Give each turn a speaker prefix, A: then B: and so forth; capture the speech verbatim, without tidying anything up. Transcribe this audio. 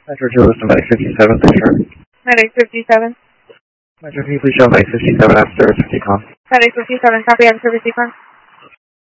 A: Metro two, listen, Medic fifty-seven, thanks for.
B: Medic fifty-seven.
A: Metro, can you please show Medic fifty-seven after fifty com?
B: Medic fifty-seven, copy, after fifty com.